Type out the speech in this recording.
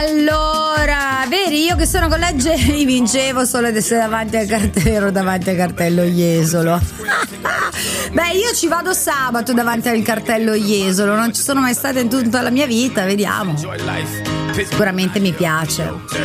Allora, vedi, io che sono con la Jenny vincevo solo ad essere davanti al cartello Jesolo. Beh, io ci vado sabato davanti al cartello Jesolo, non ci sono mai stata in tutta la mia vita, vediamo. Sicuramente mi piace.